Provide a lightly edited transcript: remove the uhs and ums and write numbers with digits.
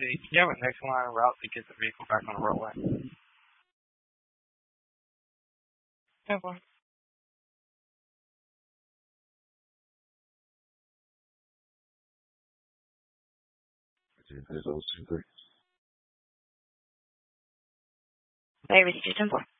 see. Can you have a next line route to get the vehicle back on the roadway? Have one. There's those two, three. They received 10-4.